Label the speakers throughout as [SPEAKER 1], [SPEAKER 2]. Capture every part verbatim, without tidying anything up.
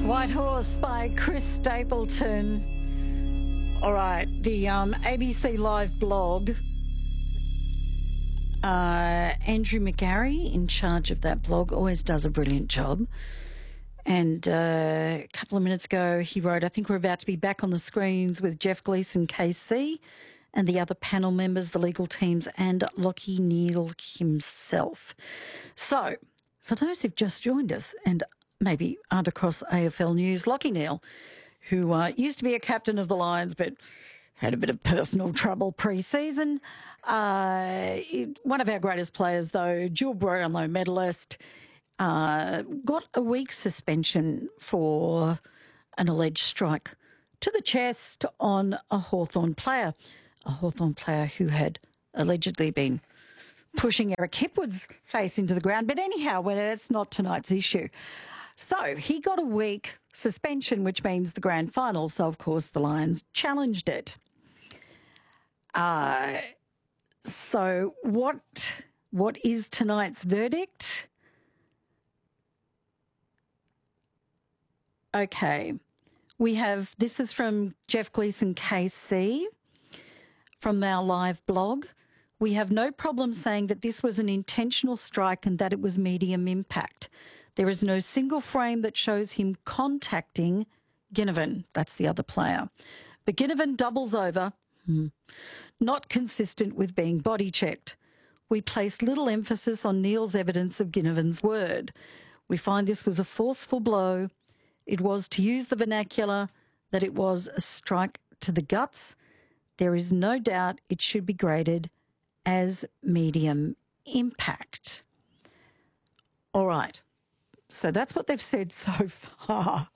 [SPEAKER 1] White Horse by Chris Stapleton. All right, the um, A B C Live blog. Uh, Andrew McGarry, in charge of that blog, always does a brilliant job. And uh, a couple of minutes ago, he wrote, I think we're about to be back on the screens with Jeff Gleeson, K C, and the other panel members, the legal teams, and Lachie Neale himself. So, for those who've just joined us and maybe aren't across A F L News, Lachie Neale, who uh, used to be a captain of the Lions but had a bit of personal trouble pre-season. Uh, one of our greatest players, though, dual Brownlow medalist, uh, got a week's suspension for an alleged strike to the chest on a Hawthorn player, a Hawthorn player who had allegedly been pushing Eric Hipwood's face into the ground. But anyhow, well, it's not tonight's issue. So he got a week suspension, which means the grand final. So, of course, the Lions challenged it. Uh, so what what is tonight's verdict? Okay. We have, this is from Jeff Gleeson, K C, from our live blog. We have no problem saying that this was an intentional strike and that it was medium impact. There is no single frame that shows him contacting Ginnivan. That's the other player. But Ginnivan doubles over, hmm, not consistent with being body checked. We place little emphasis on Neale's evidence of Ginnivan's word. We find this was a forceful blow. It was, to use the vernacular, that it was a strike to the guts. There is no doubt it should be graded as medium impact. All right. So that's what they've said so far.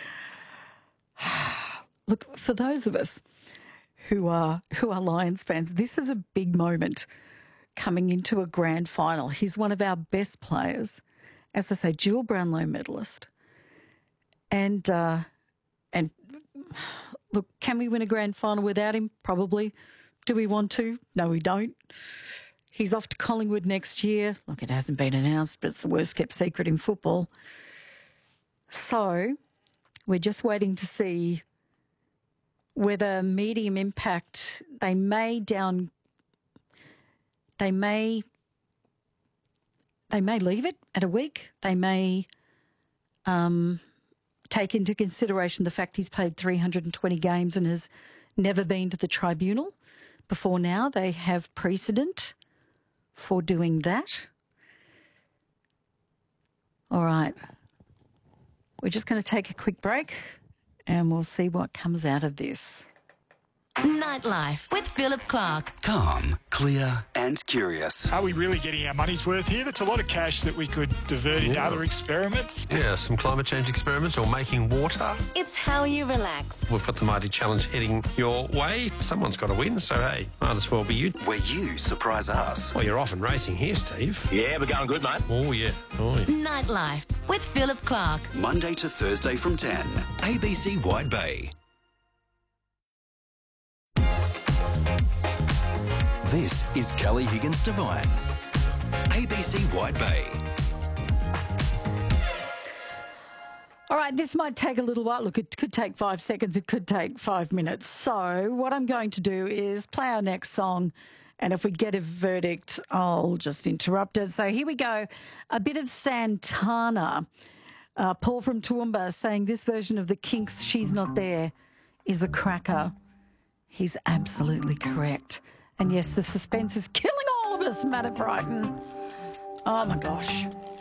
[SPEAKER 1] Look, for those of us who are who are Lions fans, this is a big moment coming into a grand final. He's one of our best players, as I say, dual Brownlow medalist. And uh, and look, can we win a grand final without him? Probably. Do we want to? No, we don't. He's off to Collingwood next year. Look, it hasn't been announced, but it's the worst kept secret in football. So we're just waiting to see whether medium impact, they may down, they may, they may leave it at a week. They may um, take into consideration the fact he's played three hundred twenty games and has never been to the tribunal before now. They have precedent for doing that. All right. We're just going to take a quick break and we'll see what comes out of this.
[SPEAKER 2] Nightlife with Philip Clark.
[SPEAKER 3] Calm, clear and curious.
[SPEAKER 4] Are we really getting our money's worth here? That's a lot of cash that we could divert into
[SPEAKER 5] Yeah.
[SPEAKER 4] other experiments.
[SPEAKER 5] Yeah, some climate change experiments or making water.
[SPEAKER 2] It's how you relax.
[SPEAKER 5] We've got the Mighty Challenge heading your way. Someone's got to win, so hey, might as well be you.
[SPEAKER 3] Where you surprise us.
[SPEAKER 5] Well, you're off and racing here, Steve.
[SPEAKER 6] Yeah, we're going good, mate.
[SPEAKER 5] Oh, yeah. Oh, yeah.
[SPEAKER 2] Nightlife with Philip Clark.
[SPEAKER 3] Monday to Thursday from ten. A B C Wide Bay. This is Kelly Higgins Devine. A B C Wide Bay.
[SPEAKER 1] All right, this might take a little while. Look, it could take five seconds. It could take five minutes. So what I'm going to do is play our next song, and if we get a verdict, I'll just interrupt it. So here we go. A bit of Santana. Uh, Paul from Toowoomba saying this version of the Kinks' She's Not There is a cracker. He's absolutely correct. And yes, the suspense is killing all of us, Matt at Brighton. Oh, my gosh.